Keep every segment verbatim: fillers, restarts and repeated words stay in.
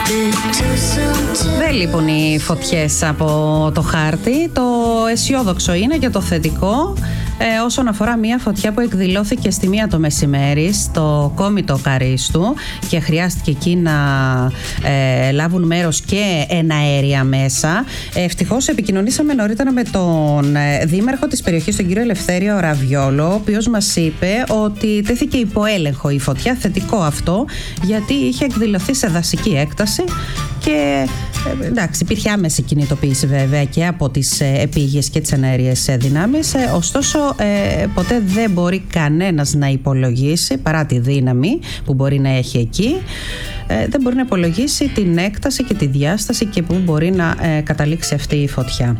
Δεν λείπουν οι φωτιές από το χάρτη. Το αισιόδοξο είναι και το θετικό ε, όσον αφορά μια φωτιά που εκδηλώθηκε στη μία το μεσημέρι στο κόμιτο Καρίστου και χρειάστηκε εκεί να ε, λάβουν μέρος και εναέρια μέσα. Ευτυχώς επικοινωνήσαμε νωρίτερα με τον ε, δήμαρχο της περιοχής, τον κύριο Ελευθέριο Ραβιόλο, ο οποίος μας είπε ότι τέθηκε υπό έλεγχο η φωτιά. Θετικό αυτό, γιατί είχε εκδηλωθεί σε δασική έκταση και ε, εντάξει, υπήρχε άμεση κινητοποίηση βέβαια και από τις ε, επίγειες και τις εναέριες ε, δυνάμεις. Ε, ωστόσο ε, ποτέ δεν μπορεί κανένας να υπολογίσει, παρά τη δύναμη που μπορεί να έχει εκεί, ε, δεν μπορεί να υπολογίσει την έκταση και τη διάσταση και που μπορεί να ε, καταλήξει αυτή η φωτιά.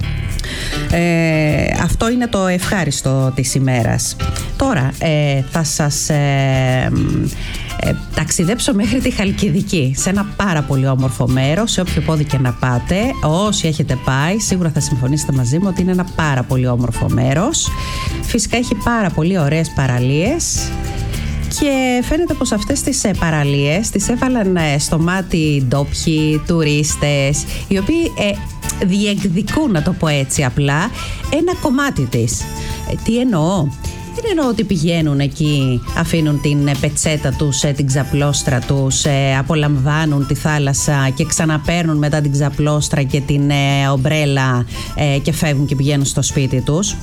Ε, αυτό είναι το ευχάριστο της ημέρας. Τώρα ε, θα σας ε, ε, ταξιδέψω μέχρι τη Χαλκιδική, σε ένα πάρα πολύ όμορφο μέρος, σε όποιο πόδι και να πάτε. Όσοι έχετε πάει σίγουρα θα συμφωνήσετε μαζί μου ότι είναι ένα πάρα πολύ όμορφο μέρος. Φυσικά έχει πάρα πολύ ωραίες παραλίες και φαίνεται πως αυτές τις παραλίες τις έβαλαν στο μάτι ντόπιοι, τουρίστες, οι οποίοι ε, διεκδικούν, να το πω έτσι απλά, ένα κομμάτι της. Ε, τι εννοώ? Δεν εννοώ ότι πηγαίνουν εκεί, αφήνουν την πετσέτα τους, την ξαπλώστρα τους, απολαμβάνουν τη θάλασσα και ξαναπαίρνουν μετά την ξαπλώστρα και την ομπρέλα και φεύγουν και πηγαίνουν στο σπίτι τους.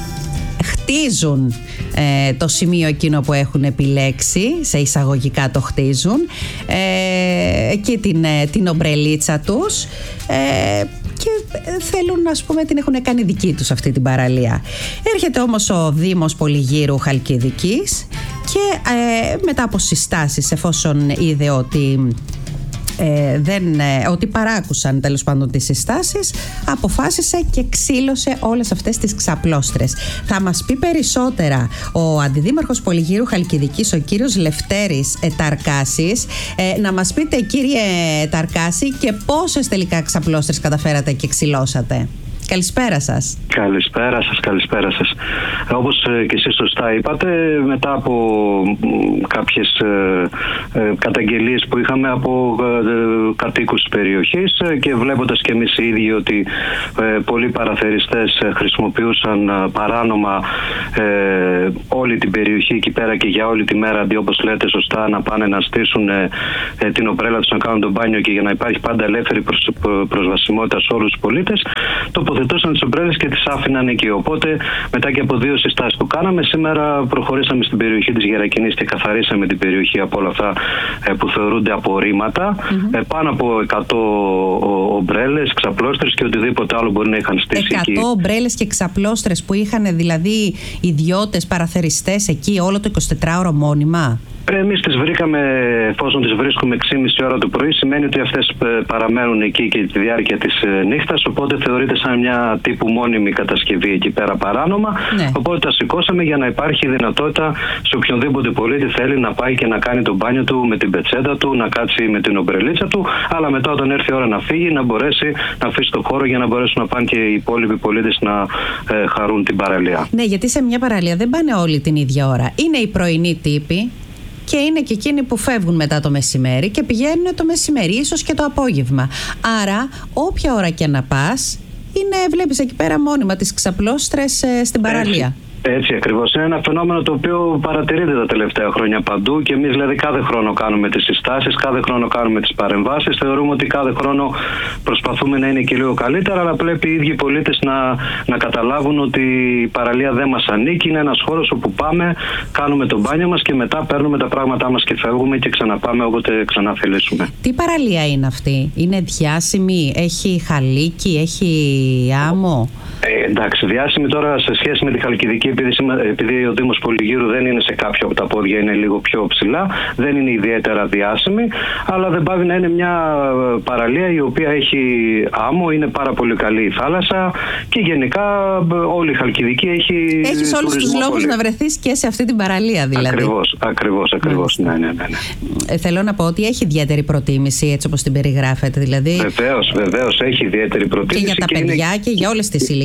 Χτίζουν ε, το σημείο εκείνο που έχουν επιλέξει, σε εισαγωγικά το χτίζουν, ε, εκεί την, την ομπρελίτσα τους, ε, και θέλουν, ας πούμε, την έχουν κάνει δική τους αυτή την παραλία. Έρχεται όμως ο Δήμος Πολυγύρου Χαλκιδικής και ε, μετά από συστάσεις, εφόσον είδε ότι Ε, δεν, ε, ότι παράκουσαν τέλος πάντων τις συστάσεις, αποφάσισε και ξύλωσε όλες αυτές τις ξαπλώστρες. Θα μας πει περισσότερα ο Αντιδήμαρχος Πολυγύρου Χαλκιδικής, ο κύριος Λευτέρης ε, Ταρκάσης. ε, Να μας πείτε, κύριε Ταρκάση, και πόσες τελικά ξαπλώστρες καταφέρατε και ξυλώσατε? Καλησπέρα σας. Καλησπέρα σας, καλησπέρα σας. Όπως ε, και εσείς σωστά είπατε, μετά από ε, κάποιες ε, ε, καταγγελίες που είχαμε από ε, κατοίκους της περιοχής ε, και βλέποντας και εμείς οι ίδιοι ότι ε, πολλοί παραθεριστές ε, χρησιμοποιούσαν ε, παράνομα ε, όλη την περιοχή εκεί πέρα και για όλη τη μέρα, αντί, όπως λέτε σωστά, να πάνε να στήσουν ε, ε, την ομπρέλα τους, να κάνουν τον μπάνιο και για να υπάρχει πάντα ελεύθερη προσ, προσβασιμότητα σε όλους τους πολίτες, τοποθετούσαν τις ομπρέλες και τις άφηναν εκεί. Οπότε, μετά και από δύο συστάσεις που κάναμε, σήμερα προχωρήσαμε στην περιοχή της Γερακινής και καθαρίσαμε την περιοχή από όλα αυτά ε, που θεωρούνται απορρίμματα. Mm-hmm. Ε, πάνω από εκατό ομπρέλες, ξαπλώστρες και οτιδήποτε άλλο μπορεί να είχαν στήσει εκατό εκεί. εκατό ομπρέλες και ξαπλώστρες που είχαν δηλαδή ιδιώτες παραθεριστές εκεί όλο το εικοσιτετράωρο μόνιμα. Εμείς τις βρήκαμε, εφόσον τις βρίσκουμε έξι και μισή ώρα το πρωί, σημαίνει ότι αυτές παραμένουν εκεί και τη διάρκεια της νύχτας, οπότε θεωρείται σαν μια τύπου μόνιμη κατασκευή εκεί πέρα παράνομα. Ναι. Οπότε τα σηκώσαμε για να υπάρχει δυνατότητα σε οποιονδήποτε πολίτη θέλει να πάει και να κάνει τον μπάνιο του με την πετσέτα του, να κάτσει με την ομπρελίτσα του, αλλά μετά όταν έρθει η ώρα να φύγει να μπορέσει να αφήσει το χώρο για να μπορέσουν να πάνε και οι υπόλοιποι πολίτες να ε, χαρούν την παραλία. Ναι, γιατί σε μια παραλία δεν πάνε όλοι την ίδια ώρα. Είναι οι πρωινοί τύποι και είναι και εκείνοι που φεύγουν μετά το μεσημέρι και πηγαίνουν το μεσημέρι, ίσως και το απόγευμα. Άρα, όποια ώρα και να πας, είναι, βλέπεις εκεί πέρα μόνιμα τις ξαπλώστρες ε, στην παραλία. Έτσι. Έτσι ακριβώς. Είναι ένα φαινόμενο το οποίο παρατηρείται τα τελευταία χρόνια παντού και εμείς δηλαδή κάθε χρόνο κάνουμε τις συστάσεις, κάθε χρόνο κάνουμε τις παρεμβάσεις. Θεωρούμε ότι κάθε χρόνο προσπαθούμε να είναι και λίγο καλύτερα, αλλά πρέπει οι ίδιοι πολίτες να, να καταλάβουν ότι η παραλία δεν μας ανήκει. Είναι ένας χώρος όπου πάμε, κάνουμε το μπάνιο μας και μετά παίρνουμε τα πράγματά μας και φεύγουμε και ξαναπάμε όποτε ξανά θελήσουμε. Τι παραλία είναι αυτή? Είναι διάσημη, έχει χαλίκι, έχει άμμο? Ε, εντάξει, διάσημη τώρα σε σχέση με τη Χαλκιδική, επειδή, επειδή ο Δήμος Πολυγύρου δεν είναι σε κάποιο από τα πόδια, είναι λίγο πιο ψηλά, δεν είναι ιδιαίτερα διάσημη, αλλά δεν πάβει να είναι μια παραλία η οποία έχει άμμο, είναι πάρα πολύ καλή η θάλασσα και γενικά όλη η Χαλκιδική έχει. Έχεις όλους τους λόγους πολύ να βρεθείς και σε αυτή την παραλία, δηλαδή. Ακριβώς, ακριβώς, ακριβώς. Ναι, ναι, ναι, ναι. Ε, θέλω να πω ότι έχει ιδιαίτερη προτίμηση, έτσι όπως την περιγράφετε, δηλαδή. Βεβαίως, βεβαίως έχει ιδιαίτερη προτίμηση. Και για τα και παιδιά είναι... και για όλες τις ηλικίες.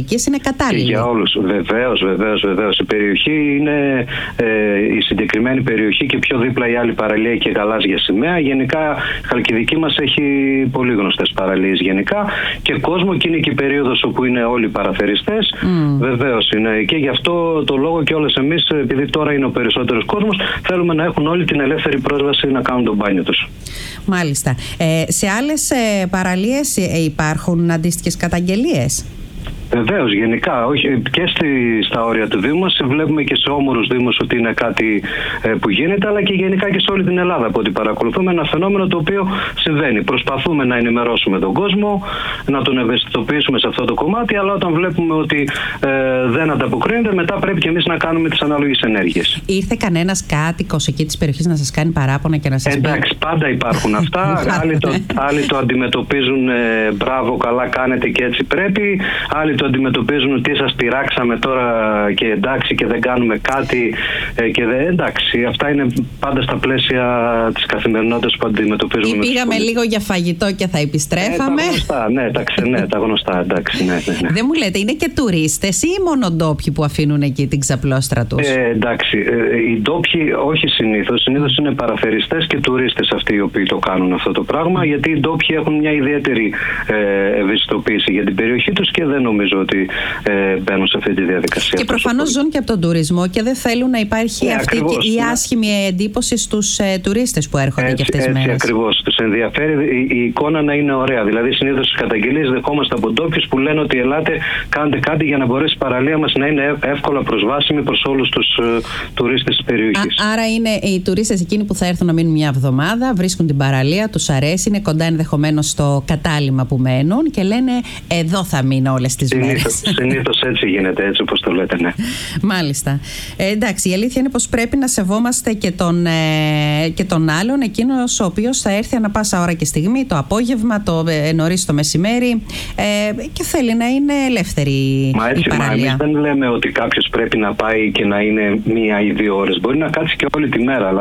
κατοικίες είναι κατάλληλη. Και για όλους. Βεβαίως, βεβαίως, βεβαίως. Η περιοχή είναι ε, η συγκεκριμένη περιοχή και πιο δίπλα η άλλη παραλία και γαλάζια σημαία. Γενικά η Χαλκιδική μας έχει πολύ γνωστές παραλίες γενικά και κόσμο, και είναι και η περίοδος όπου είναι όλοι οι παραθεριστές. Mm. Βεβαίως είναι. Και γι' αυτό το λόγο και όλες εμείς, επειδή τώρα είναι ο περισσότερος κόσμος, θέλουμε να έχουν όλοι την ελεύθερη πρόσβαση να κάνουν τον μπάνιο τους. Μάλιστα. Ε, σε άλλες ε, παραλίες ε, υπάρχουν αντίστοιχες καταγγελίες? Βεβαίως, γενικά, όχι, και στη, στα όρια του Δήμου μας βλέπουμε και σε όμορους Δήμους ότι είναι κάτι ε, που γίνεται, αλλά και γενικά και σε όλη την Ελλάδα από ό,τι παρακολουθούμε ένα φαινόμενο το οποίο συμβαίνει. Προσπαθούμε να ενημερώσουμε τον κόσμο, να τον ευαισθητοποιήσουμε σε αυτό το κομμάτι, αλλά όταν βλέπουμε ότι ε, δεν ανταποκρίνεται, μετά πρέπει και εμείς να κάνουμε τις ανάλογες ενέργειες. Ήρθε κανένας κάτοικος εκεί της περιοχής να σας κάνει παράπονα και να σας πει? Εντάξει, πάντα υπάρχουν αυτά. άλλοι, το, άλλοι το αντιμετωπίζουν ε, μπράβο, καλά κάνετε και έτσι πρέπει. Άλλοι το αντιμετωπίζουν ότι σας πειράξαμε τώρα και εντάξει και δεν κάνουμε κάτι ε, και δεν, εντάξει, αυτά είναι πάντα στα πλαίσια της καθημερινότητας που αντιμετωπίζουμε. Ή πήγαμε λίγο για φαγητό και θα επιστρέφαμε. Ε, τα γνωστά, ναι, τα, ξε, ναι, τα γνωστά, εντάξει, ναι, ναι, ναι. Δεν μου λέτε, είναι και τουρίστες ή μόνο ντόπιοι που αφήνουν εκεί την ξαπλώστρα τους? Ε, εντάξει, ε, οι ντόπιοι όχι συνήθως, συνήθως είναι παραθεριστές και τουρίστες αυτοί οι οποίοι το κάνουν αυτό το πράγμα, γιατί οι ντόπιοι έχουν μια ιδιαίτερη ε, ευαισθητοποίηση για την περιοχή τους και δεν νομίζω ότι ε, μπαίνουν σε αυτή τη διαδικασία. Και προφανώς ζουν και από τον τουρισμό και δεν θέλουν να υπάρχει ναι, αυτή ακριβώς, η ναι. άσχημη εντύπωση στους ε, τουρίστες που έρχονται έτσι, και αυτές τις έτσι μέρες. Ακριβώς. Τους ενδιαφέρει η, η εικόνα να είναι ωραία. Δηλαδή, συνήθως στις καταγγελίες δεχόμαστε από ντόπιους που λένε ότι ελάτε, κάντε κάτι για να μπορέσει η παραλία μας να είναι εύκολα προσβάσιμη προς όλους τους ε, τουρίστες της περιοχής. Α, άρα είναι οι τουρίστες εκείνοι που θα έρθουν να μείνουν μια εβδομάδα, βρίσκουν την παραλία, τους αρέσει, είναι κοντά ενδεχομένως στο κατάλημα που μένουν και λένε εδώ θα μείνω όλες τις μέρες. Συνήθως έτσι γίνεται, έτσι όπως το λέτε, ναι. Μάλιστα. Ε, εντάξει, η αλήθεια είναι πως πρέπει να σεβόμαστε και τον, ε, και τον άλλον, εκείνος ο οποίος θα έρθει ανά πάσα ώρα και στιγμή, το απόγευμα, το ε, νωρίς το μεσημέρι ε, και θέλει να είναι ελεύθερη μα έτσι, η παραλία. Μα εμείς δεν λέμε ότι κάποιος πρέπει να πάει και να είναι μία ή δύο ώρες. Μπορεί να κάτσει και όλη τη μέρα.